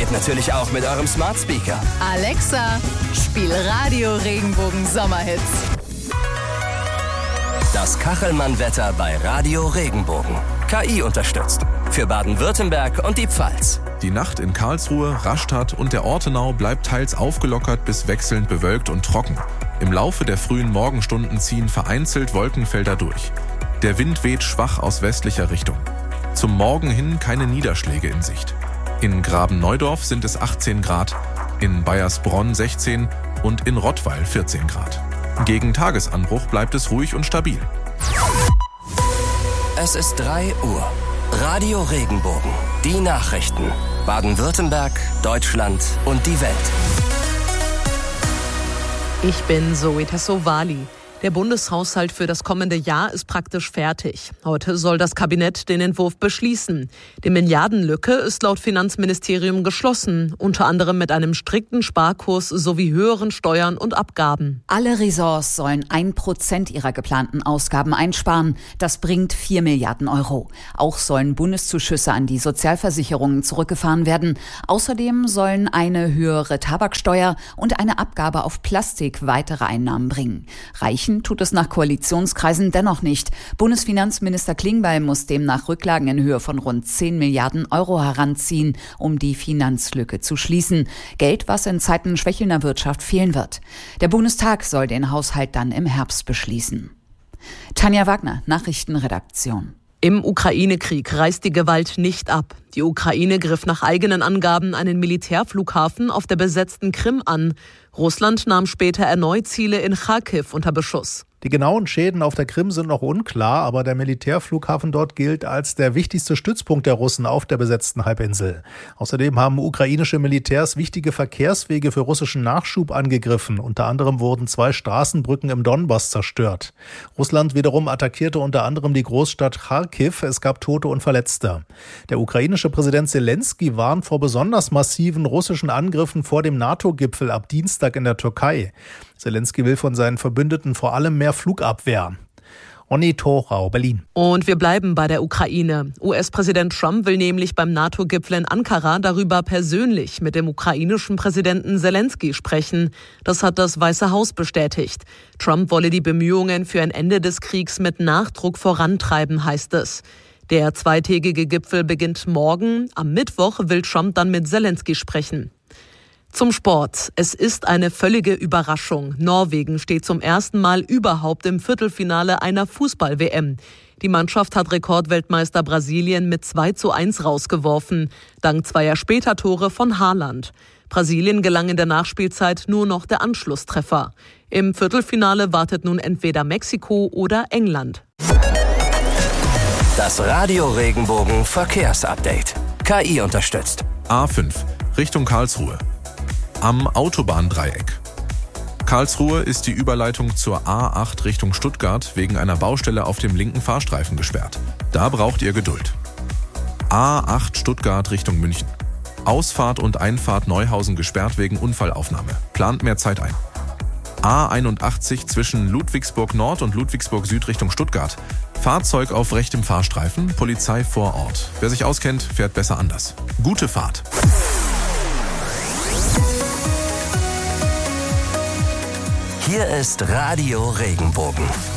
geht natürlich auch mit eurem Smart Speaker. Alexa, spiel Radio Regenbogen Sommerhits. Das Kachelmann-Wetter bei Radio Regenbogen. KI unterstützt. Für Baden-Württemberg und die Pfalz. Die Nacht in Karlsruhe, Rastatt und der Ortenau bleibt teils aufgelockert bis wechselnd bewölkt und trocken. Im Laufe der frühen Morgenstunden ziehen vereinzelt Wolkenfelder durch. Der Wind weht schwach aus westlicher Richtung. Zum Morgen hin keine Niederschläge in Sicht. In Graben-Neudorf sind es 18 Grad, in Baiersbronn 16 und in Rottweil 14 Grad. Gegen Tagesanbruch bleibt es ruhig und stabil. Es ist 3 Uhr. Radio Regenbogen. Die Nachrichten. Baden-Württemberg, Deutschland und die Welt. Ich bin Zoe Tassovali. Der Bundeshaushalt für das kommende Jahr ist praktisch fertig. Heute soll das Kabinett den Entwurf beschließen. Die Milliardenlücke ist laut Finanzministerium geschlossen, unter anderem mit einem strikten Sparkurs sowie höheren Steuern und Abgaben. Alle Ressorts sollen 1% ihrer geplanten Ausgaben einsparen. Das bringt 4 Milliarden Euro. Auch sollen Bundeszuschüsse an die Sozialversicherungen zurückgefahren werden. Außerdem sollen eine höhere Tabaksteuer und eine Abgabe auf Plastik weitere Einnahmen bringen. Reichen tut es nach Koalitionskreisen dennoch nicht. Bundesfinanzminister Klingbeil muss demnach Rücklagen in Höhe von rund 10 Milliarden Euro heranziehen, um die Finanzlücke zu schließen. Geld, was in Zeiten schwächelnder Wirtschaft fehlen wird. Der Bundestag soll den Haushalt dann im Herbst beschließen. Tanja Wagner, Nachrichtenredaktion. Im Ukraine-Krieg reißt die Gewalt nicht ab. Die Ukraine griff nach eigenen Angaben einen Militärflughafen auf der besetzten Krim an. Russland nahm später erneut Ziele in Charkiw unter Beschuss. Die genauen Schäden auf der Krim sind noch unklar, aber der Militärflughafen dort gilt als der wichtigste Stützpunkt der Russen auf der besetzten Halbinsel. Außerdem haben ukrainische Militärs wichtige Verkehrswege für russischen Nachschub angegriffen. Unter anderem wurden 2 Straßenbrücken im Donbass zerstört. Russland wiederum attackierte unter anderem die Großstadt Charkiw. Es gab Tote und Verletzte. Der ukrainische Präsident Zelensky warnt vor besonders massiven russischen Angriffen vor dem NATO-Gipfel ab Dienstag in der Türkei. Zelensky will von seinen Verbündeten vor allem mehr Flugabwehr. Onni Thorau, Berlin. Und wir bleiben bei der Ukraine. US-Präsident Trump will nämlich beim NATO-Gipfel in Ankara darüber persönlich mit dem ukrainischen Präsidenten Zelensky sprechen. Das hat das Weiße Haus bestätigt. Trump wolle die Bemühungen für ein Ende des Kriegs mit Nachdruck vorantreiben, heißt es. Der zweitägige Gipfel beginnt morgen. Am Mittwoch will Trump dann mit Zelensky sprechen. Zum Sport. Es ist eine völlige Überraschung. Norwegen steht zum ersten Mal überhaupt im Viertelfinale einer Fußball-WM. Die Mannschaft hat Rekordweltmeister Brasilien mit 2:1 rausgeworfen, dank 2 Spätertore von Haaland. Brasilien gelang in der Nachspielzeit nur noch der Anschlusstreffer. Im Viertelfinale wartet nun entweder Mexiko oder England. Das Radio Regenbogen Verkehrsupdate. KI unterstützt. A5 Richtung Karlsruhe. Am Autobahndreieck. Karlsruhe ist die Überleitung zur A8 Richtung Stuttgart wegen einer Baustelle auf dem linken Fahrstreifen gesperrt. Da braucht ihr Geduld. A8 Stuttgart Richtung München. Ausfahrt und Einfahrt Neuhausen gesperrt wegen Unfallaufnahme. Plant mehr Zeit ein. A81 zwischen Ludwigsburg Nord und Ludwigsburg Süd Richtung Stuttgart. Fahrzeug auf rechtem Fahrstreifen, Polizei vor Ort. Wer sich auskennt, fährt besser anders. Gute Fahrt. Hier ist Radio Regenbogen.